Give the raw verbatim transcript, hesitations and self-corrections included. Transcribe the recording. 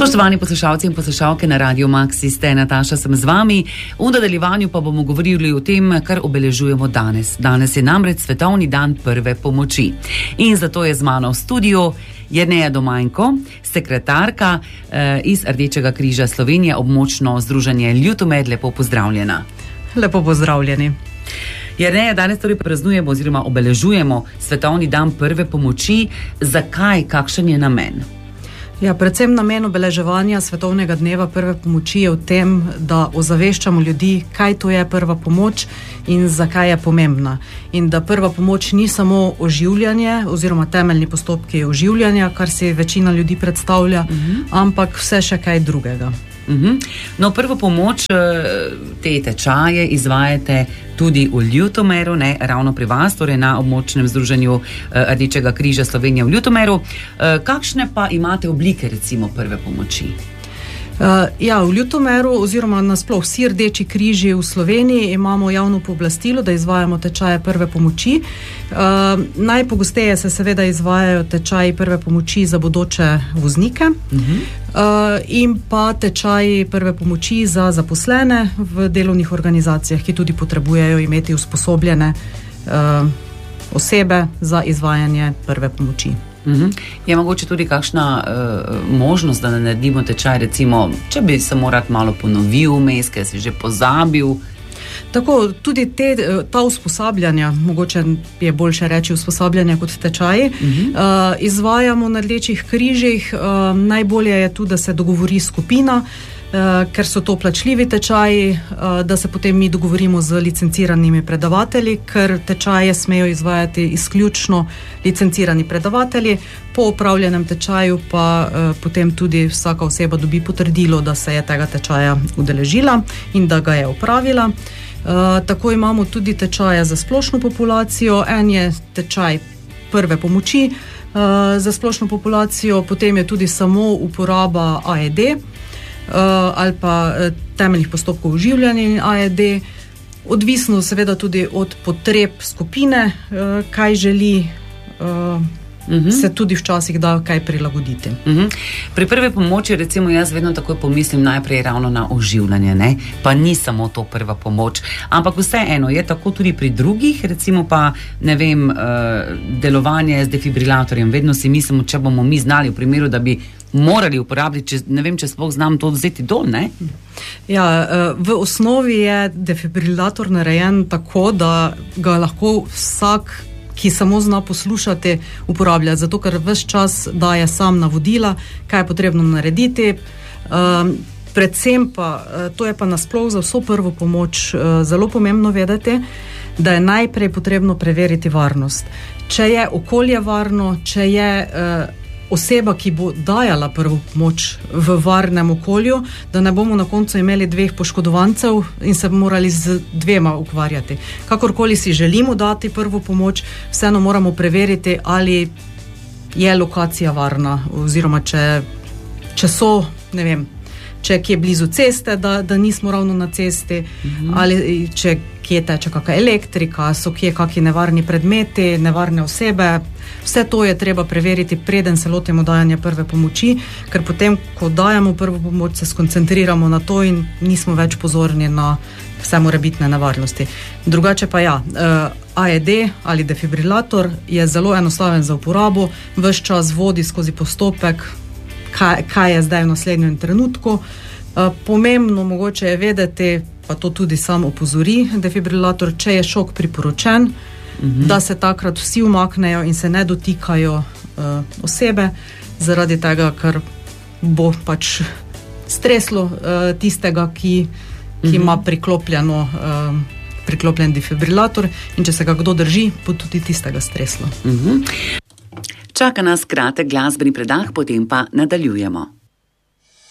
Spoštovani poslušalci in poslušalke na Radio Maxi, ste Nataša, sem z vami. V nadaljevanju pa bomo govorili o tem, kar obeležujemo danes. Danes je namreč Svetovni dan prve pomoči. In zato je z mano v studiu Jerneja Domajnko, sekretarka eh, iz Rdečega križa Slovenije, območno združenje Ljutomer. Lepo pozdravljena. Lepo pozdravljeni. Jerneja, danes torej praznujemo oziroma obeležujemo Svetovni dan prve pomoči. Zakaj? Kakšen je namen? Ja, predvsem namen obeleževanja Svetovnega dneva prve pomoči je v tem, da ozaveščamo ljudi, kaj to je prva pomoč in zakaj je pomembna. In da prva pomoč ni samo oživljanje oziroma temeljni postopki oživljanja, kar si večina ljudi predstavlja, uh-huh. ampak vse še kaj drugega. Uh-huh. No, prvo pomoč, te tečaje izvajate tudi v Ljutomeru, ne, ravno pri vas, torej na območnem združenju Rdečega križa Slovenije v Ljutomeru. Kakšne pa imate oblike, recimo, prve pomoči? Uh, ja, v Ljutomeru oziroma nasploh vsi Rdeči križi v Sloveniji imamo javno pooblastilo, da izvajamo tečaje prve pomoči. Uh, najpogosteje se seveda izvajajo tečaji prve pomoči za bodoče voznike uh-huh. uh, in pa tečaji prve pomoči za zaposlene v delovnih organizacijah, ki tudi potrebujejo imeti usposobljene uh, osebe za izvajanje prve pomoči. Uh-huh. Je mogoče tudi kakšna uh, možnost, da ne naredimo tečaj, recimo, če bi se morat malo ponovil vmes, ker si že pozabil? Tako, tudi te, ta usposabljanja, mogoče je boljše reči usposabljanja kot tečaji, uh-huh. uh, izvajamo na Rdečih križih. Uh, najbolje je tu, da se dogovori skupina, Uh, ker so to plačljivi tečaji, uh, da se potem mi dogovorimo z licenciranimi predavatelji, ker tečaje smejo izvajati izključno licencirani predavatelji. Po opravljenem tečaju pa uh, potem tudi vsaka oseba dobi potrdilo, da se je tega tečaja udeležila in da ga je opravila. Uh, tako imamo tudi tečaje za splošno populacijo. En je tečaj prve pomoči uh, za splošno populacijo, potem je tudi samo uporaba A E D, Uh, ali pa uh, temeljnih postopkov oživljanja in A E D, odvisno seveda tudi od potreb skupine, uh, kaj želi, uh, uh-huh. se tudi včasih da kaj prilagoditi. Uh-huh. Pri prvi pomoči, recimo, jaz vedno takoj pomislim najprej ravno na oživljanje, ne? Pa ni samo to prva pomoč, ampak vseeno je tako tudi pri drugih, recimo pa, ne vem, uh, delovanje z defibrilatorjem. Vedno si mislimo, če bomo mi znali v primeru, da bi morali uporabiti, če, ne vem, če sploh znam to vzeti dol, ne? Ja, v osnovi je defibrilator narejen tako, da ga lahko vsak, ki samo zna poslušati, uporablja, zato ker ves čas daje sam navodila, kaj je potrebno narediti. Um, predvsem pa, to je pa nasploh za vso prvo pomoč zelo pomembno vedeti, da je najprej potrebno preveriti varnost. Če je okolje varno, če je uh, oseba, ki bo dajala prvo pomoč v varnem okolju, da ne bomo na koncu imeli dveh poškodovancev in se morali z dvema ukvarjati. Kakorkoli si želimo dati prvo pomoč, vseeno moramo preveriti, ali je lokacija varna, oziroma če, če so, ne vem, če kje blizu ceste, da, da nismo ravno na cesti, mhm. ali če kje teče kakšna elektrika, so kje kakšni nevarni predmeti, nevarne osebe. Vse to je treba preveriti, preden se lotimo dajanja prve pomoči, ker potem, ko dajamo prvo pomoč, se skoncentriramo na to in nismo več pozorni na vse morebitne nevarnosti. Drugače pa ja, A E D ali defibrilator je zelo enostaven za uporabo, ves čas vodi skozi postopek, kaj, kaj je zdaj v naslednjem trenutku. Pomembno mogoče je vedeti, pa to tudi sam opozori defibrilator, če je šok priporočen, uh-huh. da se takrat vsi umaknejo in se ne dotikajo uh, osebe, zaradi tega, ker bo pač streslo uh, tistega, ki, ki uh-huh. ima priklopljeno, uh, priklopljen defibrilator, in če se ga kdo drži, bo tudi tistega streslo. Uh-huh. Čaka nas kratek glasbeni predah, potem pa nadaljujemo.